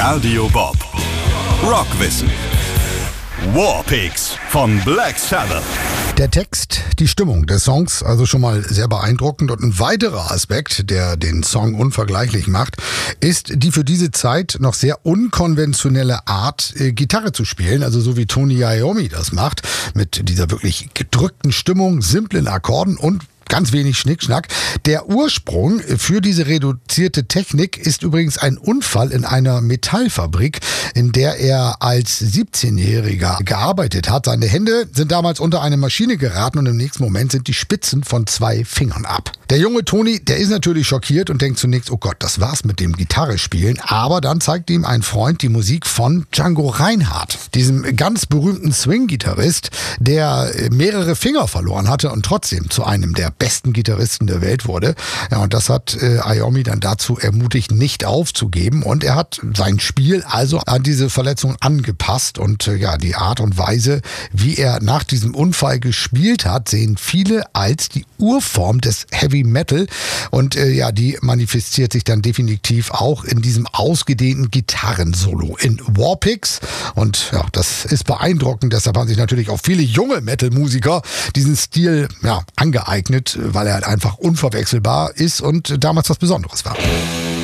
Radio Bob. Rockwissen. Warpix von Black Sabbath. Der Text, die Stimmung des Songs, also schon mal sehr beeindruckend. Und ein weiterer Aspekt, der den Song unvergleichlich macht, ist die für diese Zeit noch sehr unkonventionelle Art, Gitarre zu spielen. Also so wie Tony Iommi das macht, mit dieser wirklich gedrückten Stimmung, simplen Akkorden und ganz wenig Schnickschnack. Der Ursprung für diese reduzierte Technik ist übrigens ein Unfall in einer Metallfabrik, in der er als 17-Jähriger gearbeitet hat. Seine Hände sind damals unter eine Maschine geraten und im nächsten Moment sind die Spitzen von 2 Fingern ab. Der junge Tony, der ist natürlich schockiert und denkt zunächst, oh Gott, das war's mit dem Gitarrespielen. Aber dann zeigt ihm ein Freund die Musik von Django Reinhardt, diesem ganz berühmten Swing-Gitarrist, der mehrere Finger verloren hatte und trotzdem zu einem der besten Gitarristen der Welt wurde. Ja, und das hat Iommi dann dazu ermutigt, nicht aufzugeben. Und er hat sein Spiel also an diese Verletzung angepasst. Und die Art und Weise, wie er nach diesem Unfall gespielt hat, sehen viele als die Urform des Heavy Metal. Und die manifestiert sich dann definitiv auch in diesem ausgedehnten Gitarrensolo in Warpix. Und ja, das ist beeindruckend. Deshalb haben sich natürlich auch viele junge Metal-Musiker diesen Stil angeeignet, weil er halt einfach unverwechselbar ist und damals was Besonderes war.